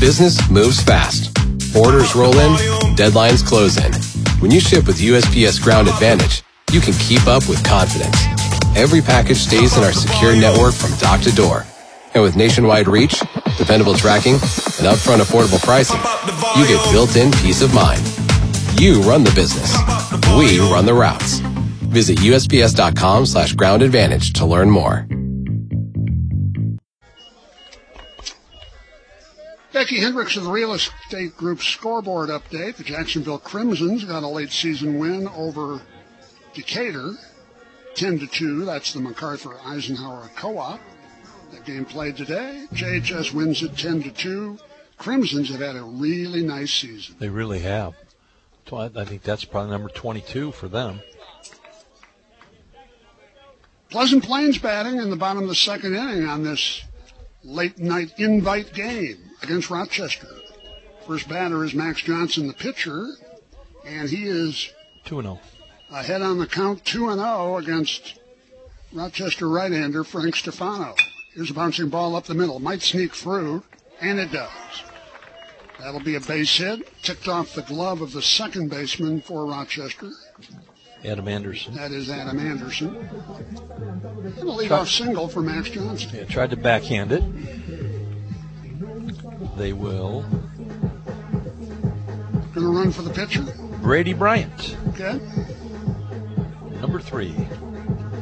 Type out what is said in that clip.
business moves fast. Orders roll in, deadlines close in. When you ship with USPS Ground Advantage, you can keep up with confidence. Every package stays in our secure network from dock to door. And with nationwide reach, dependable tracking, and upfront affordable pricing, you get built-in peace of mind. You run the business. We run the routes. Visit USPS.com/Ground Advantage to learn more. Becky Hendricks of the Real Estate Group scoreboard update. The Jacksonville Crimsons got a late season win over Decatur, 10-2. That's the MacArthur Eisenhower Co-op. That game played today. JHS wins it 10-2. Crimsons have had a really nice season. They really have. I think that's probably number 22 for them. Pleasant Plains batting in the bottom of the second inning on this late night invite game against Rochester. First batter is Max Johnson, the pitcher, and he is 2-0. Ahead on the count, 2-0 against Rochester right-hander Frank Stefano. Here's a bouncing ball up the middle. Might sneak through, and it does. That'll be a base hit. Ticked off the glove of the second baseman for Rochester. Adam Anderson. That is Adam Anderson. And a leadoff single for Max Johnson. Yeah, tried to backhand it. They will. Going to run for the pitcher. Brady Bryant. Okay. Number 3.